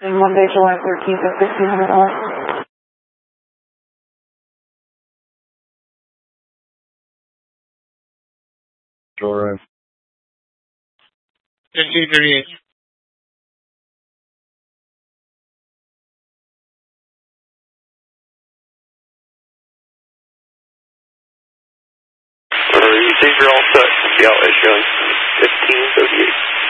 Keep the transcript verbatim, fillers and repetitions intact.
Monday, July thirteenth at sixteen hundred dollars. Sure. fifteen thirty-eight. You think you're all set? Yeah, it's going fifteen thirty-eight.